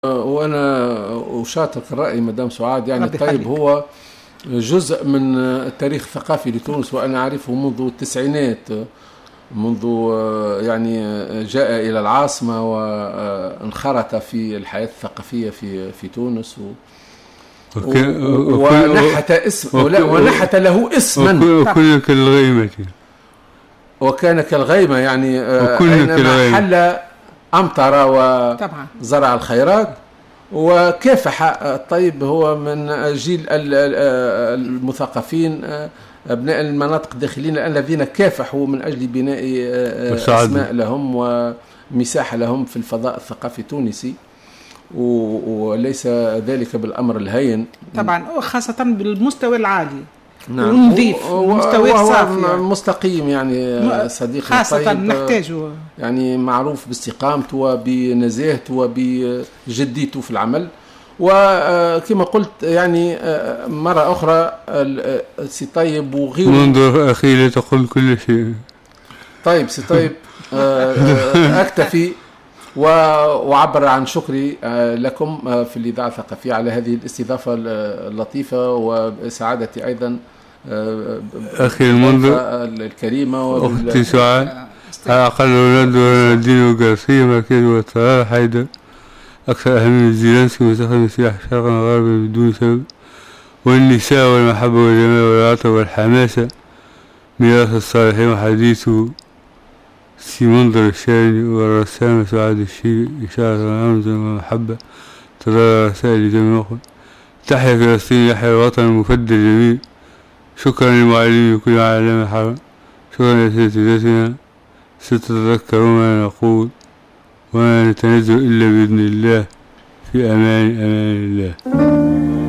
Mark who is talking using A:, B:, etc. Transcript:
A: وأنا أشاتك الرأي مدام سعاد. يعني
B: ربي
A: الطيب
B: يخليك.
A: هو جزء من التاريخ الثقافي لتونس، وأنا أعرفه منذ التسعينات، منذ يعني جاء إلى العاصمة وانخرط في الحياة الثقافية في تونس ونحت اسم ونحت له اسما،
C: وكل كالغيمة،
A: وكان كالغيمة. يعني
C: وكل
A: أينما حل أمطر وزرع الخيرات. وكافح الطيب هو من جيل المثقفين أبناء المناطق الداخلين الذين كافحوا من أجل بناء أسماء لهم ومساحة لهم في الفضاء الثقافي التونسي، وليس ذلك بالأمر الهين
B: طبعا، وخاصة بالمستوى العالي.
A: نعم.
B: ونظيف مستوى صافي،
A: مستقيم. يعني صديقي
B: خاصة
A: الطيب
B: نحتاجه،
A: يعني معروف باستقامته وبنزاهته وبجديته في العمل. وكما قلت يعني مرة أخرى سي طيب وغيره.
C: منظر أخي لا تقول كل شيء.
A: طيب سي طيب، أكتفي وأعبر عن شكري لكم في الإذاعة الثقافية على هذه الاستضافة اللطيفة، وسعادتي أيضا
C: أخي المنظر
A: الكريمة
C: أختي سعاد. على أقل ولادنا الدين وقاسية مركز والطلال حيدر أكثر أهمية من الزيلانسكي مستخدم السلاح شرقا وغربا بدون سبب. والنساء والمحبة والجمال والعطف والحماسة ميراث الصالحين وحديثه سي منظر الشاري. والرسامة سعاد الشيخ إشارة الأمز والمحبة تدار رسائل لجميع أخوة. تحيا فلسطين، يحيا الوطن المفدى الجميل. شكرا للمعلمين كل علام الحرم. شكرا لأساتذتنا، ستتذكرون ما نقول وما نتنزل إلا بإذن الله في أمان الله.